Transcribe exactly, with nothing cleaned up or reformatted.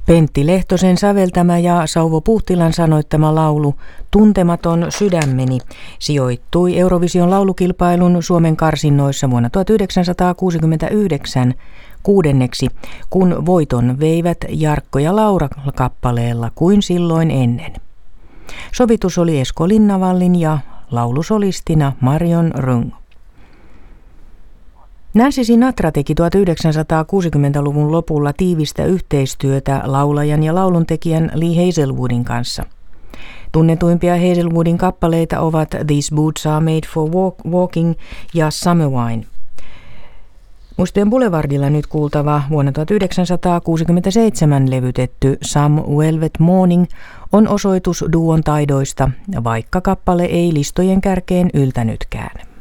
Pentti Lehtosen säveltämä ja Sauvo Puhtilan sanoittama laulu Tuntematon sydämeni sijoittui Eurovision laulukilpailun Suomen karsinnoissa vuonna tuhatyhdeksänsataakuusikymmentäyhdeksän kuudenneksi, kun voiton veivät Jarkko ja Laura kappaleella Kuin silloin ennen. Sovitus oli Esko Linnavallin ja laulusolistina Marion Rung. Nancy Sinatra teki tuhatyhdeksänsataakuusikymmentäluvun lopulla tiivistä yhteistyötä laulajan ja lauluntekijän Lee Hazelwoodin kanssa. Tunnetuimpia Hazelwoodin kappaleita ovat These Boots Are Made for walk- Walking ja Summer Wine. Muistojen Boulevardilla nyt kuultava vuonna tuhatyhdeksänsataakuusikymmentäseitsemän levytetty Some Velvet Morning on osoitus duon taidoista, vaikka kappale ei listojen kärkeen yltänytkään.